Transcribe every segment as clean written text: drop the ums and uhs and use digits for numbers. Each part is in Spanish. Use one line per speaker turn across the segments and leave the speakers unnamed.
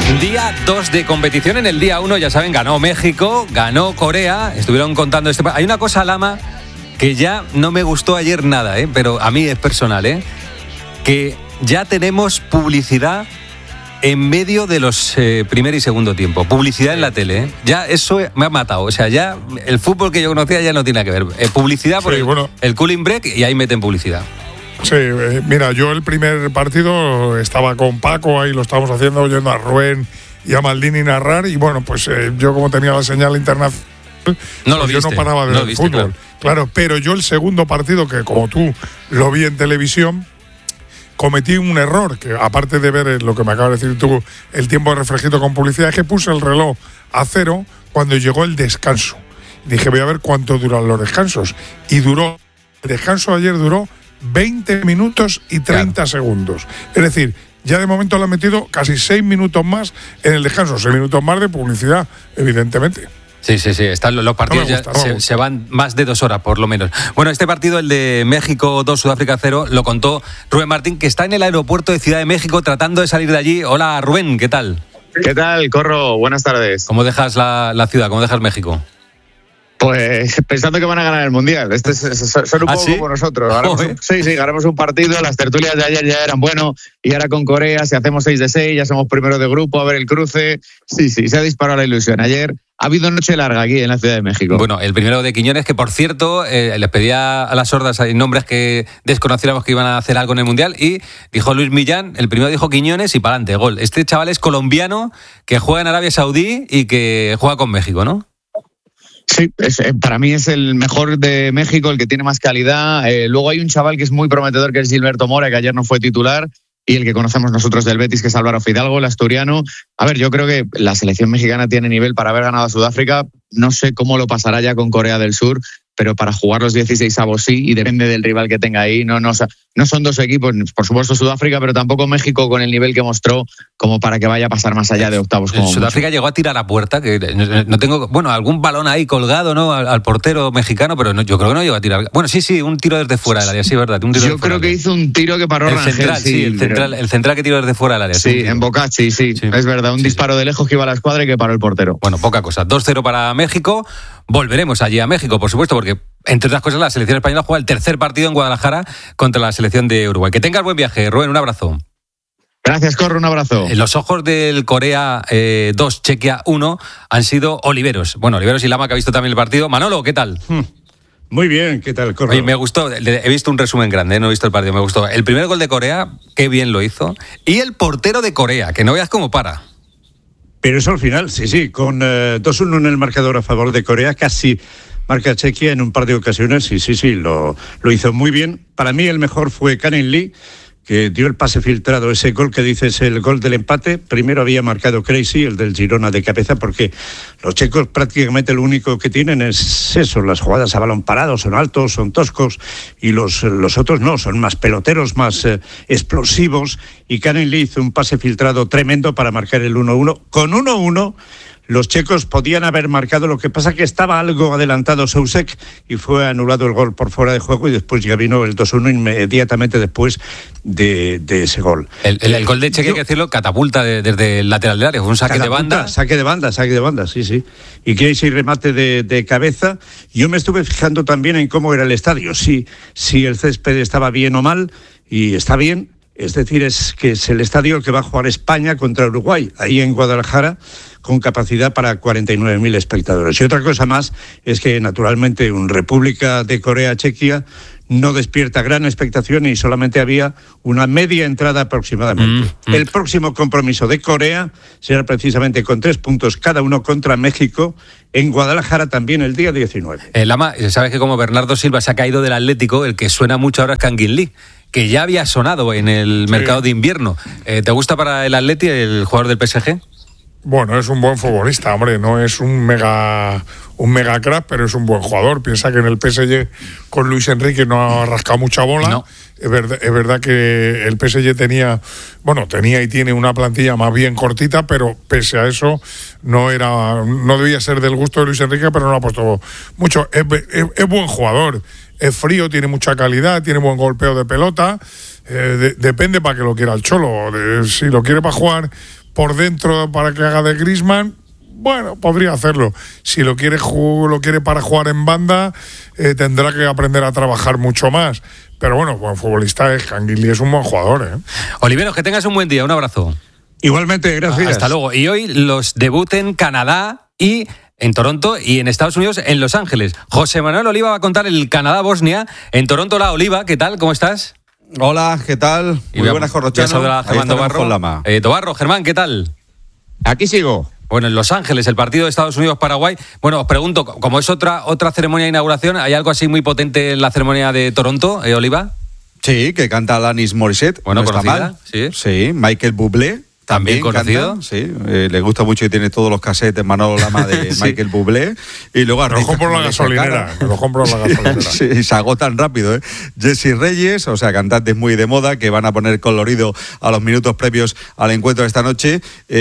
Día 2 de competición. En el día 1, ya saben, ganó México, ganó Corea. Estuvieron contando Hay una cosa, Lama, que ya no me gustó ayer nada, pero a mí es personal, que ya tenemos publicidad en medio de los primer y segundo tiempo. Publicidad en la tele, Ya eso me ha matado. O sea, ya el fútbol que yo conocía ya no tiene que ver. Publicidad por el cooling break, y ahí meten publicidad.
Sí, mira, yo el primer partido estaba con Paco, ahí lo estábamos haciendo, oyendo a Rubén y a Maldini narrar, y bueno, pues yo como tenía la señal internacional, yo no paraba de ver fútbol. Claro, pero yo el segundo partido, que como tú lo vi en televisión, cometí un error, que aparte de ver lo que me acabas de decir tú, el tiempo de refresquito con publicidad, es que puse el reloj a 0 cuando llegó el descanso. Dije, voy a ver cuánto duran los descansos. Y el descanso de ayer duró 20 minutos y 30 segundos. Es decir, ya de momento le han metido casi 6 minutos más en el descanso, 6 minutos más de publicidad, evidentemente.
Sí. Están los partidos se van más de 2 horas, por lo menos. Bueno, este partido, el de México 2, Sudáfrica 0, lo contó Rubén Martín, que está en el aeropuerto de Ciudad de México tratando de salir de allí. Hola, Rubén, ¿qué tal?
¿Qué tal, Corro? Buenas tardes.
¿Cómo dejas la ciudad? ¿Cómo dejas México?
Pues pensando que van a ganar el Mundial. Son un poco como nosotros. Ganamos un partido, las tertulias de ayer ya eran bueno, y ahora con Corea, si hacemos 6 de 6, ya somos primero de grupo, a ver el cruce. Sí, se ha disparado la ilusión. Ayer ha habido noche larga aquí en la Ciudad de México.
Bueno, el primero de Quiñones, que por cierto, les pedía a las sordas nombres que desconociéramos que iban a hacer algo en el Mundial, y dijo Luis Millán, el primero dijo Quiñones y para adelante, gol. Este chaval es colombiano, que juega en Arabia Saudí y que juega con México, ¿no?
Sí, para mí es el mejor de México, el que tiene más calidad. Luego hay un chaval que es muy prometedor, que es Gilberto Mora, que ayer no fue titular, y el que conocemos nosotros del Betis, que es Álvaro Fidalgo, el asturiano. A ver, yo creo que la selección mexicana tiene nivel para haber ganado a Sudáfrica. No sé cómo lo pasará ya con Corea del Sur, pero para jugar los 16avos sí, y depende del rival que tenga ahí. No son dos equipos, por supuesto Sudáfrica, pero tampoco México con el nivel que mostró como para que vaya a pasar más allá de octavos.
Sudáfrica llegó a tirar a puerta, que no tengo, algún balón ahí colgado, ¿no? Al portero mexicano, pero yo creo que no llegó a tirar. Bueno, sí, un tiro desde fuera del área, sí, verdad.
Yo creo que hizo un tiro que paró Rangel.
El central que tiró desde fuera del área.
Sí, en Bocacci, sí, es verdad. Un disparo de lejos que iba a la escuadra y que paró el portero.
Bueno, poca cosa. 2-0 para México. Volveremos allí a México, por supuesto, porque entre otras cosas la selección española juega el tercer partido en Guadalajara contra la selección de Uruguay. Que tengas buen viaje, Rubén, un abrazo.
Gracias, Corro, un abrazo.
Los ojos del Corea 2, Chequia 1 han sido Oliveros. Bueno, Oliveros y Lama, que ha visto también el partido. Manolo, ¿qué tal?
Muy bien, ¿qué tal, Corro?
Oye, me gustó, he visto un resumen grande, no he visto el partido, me gustó. El primer gol de Corea, qué bien lo hizo. Y el portero de Corea, que no veas cómo para.
Pero eso al final, sí, con 2-1 en el marcador a favor de Corea, casi marca Chequia en un par de ocasiones, sí, lo hizo muy bien. Para mí el mejor fue Karen Lee, que dio el pase filtrado, ese gol que dices, el gol del empate. Primero había marcado Crazy, el del Girona de cabeza, porque los checos prácticamente lo único que tienen es eso, las jugadas a balón parado, son altos, son toscos, y los otros no, son más peloteros, más explosivos, y Karen Lee hizo un pase filtrado tremendo para marcar el 1-1. Con 1-1... los checos podían haber marcado, lo que pasa que estaba algo adelantado Souček y fue anulado el gol por fuera de juego, y después ya vino el 2-1 inmediatamente después de ese gol.
El gol de Chequia, hay que decirlo, catapulta desde el lateral del área, fue un saque de banda.
Saque de banda, sí. Y que ese remate de cabeza. Yo me estuve fijando también en cómo era el estadio, si el césped estaba bien o mal, y está bien. Es decir, es que es el estadio el que va a jugar España contra Uruguay, ahí en Guadalajara, con capacidad para 49.000 espectadores. Y otra cosa más es que, naturalmente, un República de Corea-Chequia no despierta gran expectación y solamente había una media entrada aproximadamente. El próximo compromiso de Corea será precisamente con 3 puntos cada uno contra México, en Guadalajara también el día 19.
Lama, sabes que como Bernardo Silva se ha caído del Atlético, el que suena mucho ahora es Kangin Lee, que ya había sonado en el mercado de invierno. ¿Te gusta para el Atleti el jugador del PSG?
Bueno, es un buen futbolista, hombre, no es un mega crack, pero es un buen jugador. Piensa que en el PSG con Luis Enrique no ha rascado mucha bola.
No.
Es verdad que el PSG tenía y tiene una plantilla más bien cortita, pero pese a eso no debía ser del gusto de Luis Enrique, pero no ha puesto mucho. Es buen jugador, es frío, tiene mucha calidad, tiene buen golpeo de pelota. Depende para que lo quiera el Cholo. Si lo quiere para jugar por dentro para que haga de Griezmann, bueno, podría hacerlo. Si lo quiere para jugar en banda, tendrá que aprender a trabajar mucho más. Pero bueno, buen futbolista es. Canguilí es un buen jugador,
Oliveros, que tengas un buen día, un abrazo.
Igualmente, gracias.
Hasta luego. Y hoy los debut en Canadá y en Toronto y en Estados Unidos, en Los Ángeles. José Manuel Oliva va a contar el Canadá-Bosnia. En Toronto, la Oliva, ¿qué tal? ¿Cómo estás?
Hola, ¿qué tal? Muy buenas, Corrochano.
Germán Tobarro, Germán, ¿qué tal?
Aquí sigo.
Bueno, en Los Ángeles, el partido de Estados Unidos-Paraguay. Bueno, os pregunto, como es otra ceremonia de inauguración, ¿hay algo así muy potente en la ceremonia de Toronto, Oliva?
Sí, que canta Alanis Morissette.
Bueno,
no está mal. Sí, Michael Bublé. También
conocido.
Canta, sí, le gusta mucho y tiene todos los cassettes Manolo Lama de sí. Michael Bublé. Y luego
me lo compro en la gasolinera.
Sí, se agotan rápido, Jesse Reyes, o sea, cantantes muy de moda que van a poner colorido a los minutos previos al encuentro de esta noche,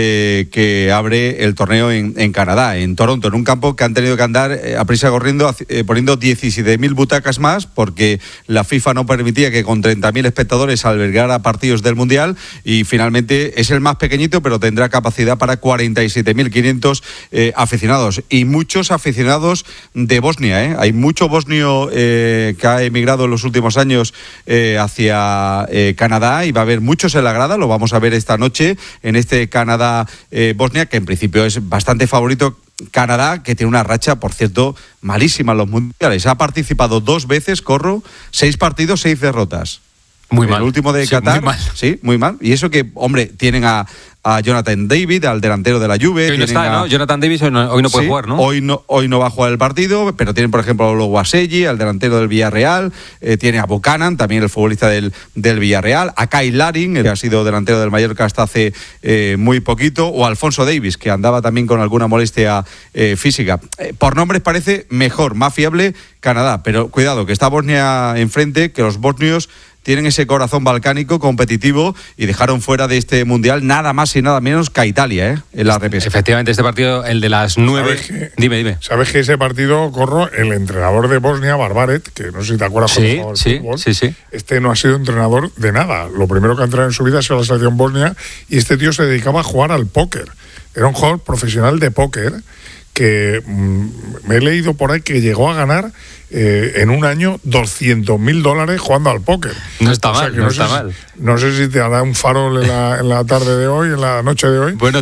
que abre el torneo en Canadá, en Toronto, en un campo que han tenido que andar a prisa corriendo, poniendo 17.000 butacas más, porque la FIFA no permitía que con 30.000 espectadores albergara partidos del Mundial, y finalmente es el más pequeñito, pero tendrá capacidad para 47.500 aficionados, y muchos aficionados de Bosnia, Hay mucho bosnio que ha emigrado en los últimos años hacia Canadá, y va a haber muchos en la grada. Lo vamos a ver esta noche en este Canadá-Bosnia, que en principio es bastante favorito. Canadá, que tiene una racha, por cierto, malísima en los mundiales. Ha participado 2 veces, 6 partidos, 6 derrotas.
Muy mal.
El último de Qatar.
Muy mal.
Sí, muy mal. Y eso que, hombre, tienen a Jonathan David, al delantero de la Juve.
Hoy no está, ¿no? Jonathan Davis hoy no puede jugar, ¿no?
Hoy no va a jugar el partido, pero tienen, por ejemplo, a Loguaselli, al delantero del Villarreal. Tiene a Buchanan, también el futbolista del Villarreal. A Kyle Larin, que ha sido delantero del Mallorca hasta hace muy poquito. O a Alfonso Davis, que andaba también con alguna molestia física. Por nombres parece mejor, más fiable Canadá. Pero cuidado, que está Bosnia enfrente, que los bosnios tienen ese corazón balcánico competitivo y dejaron fuera de este mundial nada más y nada menos que a Italia, en la repesca.
Efectivamente, este partido, el de las 9. Dime.
¿Sabes que ese partido, el entrenador de Bosnia, Barbaret, que no sé si te acuerdas cuando jugaba al fútbol, este no ha sido entrenador de nada. Lo primero que ha entrenado en su vida ha sido la selección bosnia, y este tío se dedicaba a jugar al póker. Era un jugador profesional de póker que me he leído por ahí que llegó a ganar en un año $200.000 jugando al póker.
No está mal.
No sé si te hará un farol en la tarde de hoy, en la noche de hoy.
Bueno,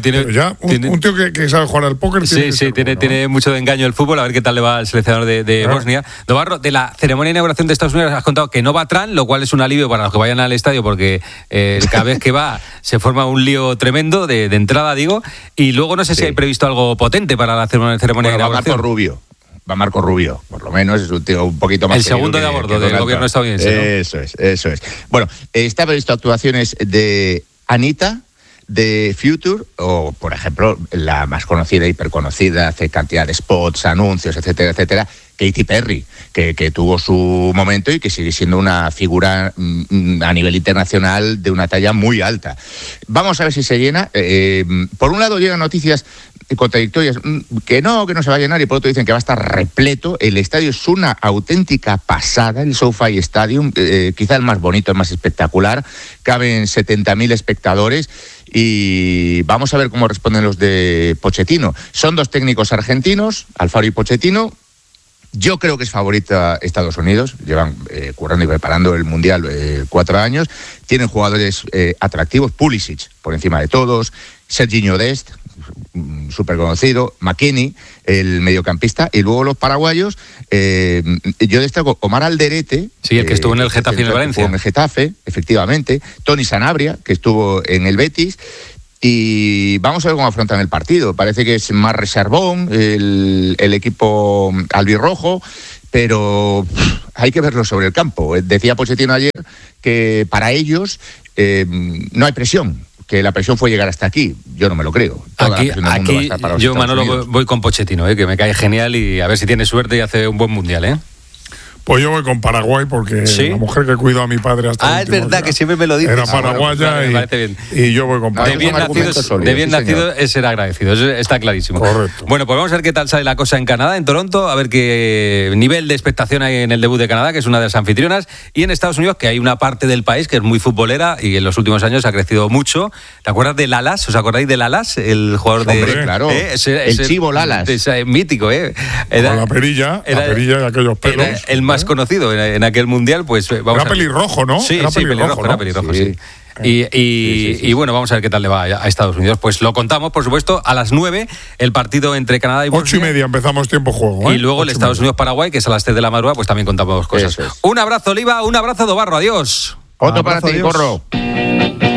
un tío que sabe jugar al póker.
Tiene mucho de engaño el fútbol. A ver qué tal le va al seleccionador de Bosnia. Tobarro, de la ceremonia de inauguración de Estados Unidos has contado que no va Trump, lo cual es un alivio para los que vayan al estadio, porque cada vez que va se forma un lío tremendo de entrada, digo. Y luego no sé si hay previsto algo potente para la ceremonia de inauguración.
Va Marco Rubio, por lo menos, es un tío un poquito más...
El segundo de a bordo del gobierno estadounidense,
¿no? Eso es. Bueno, está previsto actuaciones de Anita, de Future, o, por ejemplo, la más conocida, hiperconocida, hace cantidad de spots, anuncios, etcétera, Katy Perry, que tuvo su momento y que sigue siendo una figura a nivel internacional de una talla muy alta. Vamos a ver si se llena. Por un lado llegan noticias contradictorias, que no se va a llenar, y por otro dicen que va a estar repleto. El estadio es una auténtica pasada, el SoFi Stadium, quizá el más bonito, el más espectacular. Caben 70.000 espectadores. Y vamos a ver cómo responden los de Pochettino. Son 2 técnicos argentinos, Alfaro y Pochettino. Yo creo que es favorita Estados Unidos. Llevan currando y preparando el Mundial 4 años. Tienen jugadores atractivos. Pulisic, por encima de todos. Serginho Dest, súper conocido. McKennie, el mediocampista. Y luego los paraguayos. Yo destaco Omar Alderete.
Sí, el que estuvo en el Getafe y en el Valencia.
En el Getafe, efectivamente. Tony Sanabria, que estuvo en el Betis. Y vamos a ver cómo afrontan el partido. Parece que es más reservón el equipo albirrojo, pero hay que verlo sobre el campo. Decía Pochettino ayer que para ellos no hay presión, que la presión fue llegar hasta aquí. Yo no me lo creo.
Aquí yo, Manolo, voy con Pochettino, que me cae genial, y a ver si tiene suerte y hace un buen mundial,
Pues yo voy con Paraguay porque la mujer que cuidó a mi padre hasta
es verdad que siempre me lo dices.
Era paraguaya y yo voy con Paraguay.
De bien nacido es ser agradecido, eso está clarísimo.
Correcto.
Bueno, pues vamos a ver qué tal sale la cosa en Canadá, en Toronto, a ver qué nivel de expectación hay en el debut de Canadá, que es una de las anfitrionas, y en Estados Unidos, que hay una parte del país que es muy futbolera y en los últimos años ha crecido mucho. ¿Te acuerdas de Lalas? ¿Os acordáis de Lalas? El jugador
claro. El Chivo Lalas.
Mítico,
Con la perilla y aquellos pelos.
Era el más conocido en aquel mundial, pues vamos
era pelirrojo, ¿no?
Sí, era pelirrojo, sí. Y bueno, vamos a ver qué tal le va a Estados Unidos. Pues lo contamos, por supuesto, a las 9, el partido entre Canadá y Bosnia.
8:30 empezamos tiempo juego.
Y luego el Estados Unidos-Paraguay, que es a las 3 de la madrugada, pues también contamos cosas. Un abrazo, Oliva, un abrazo, Dobarro, adiós.
Otro para ti, Corro.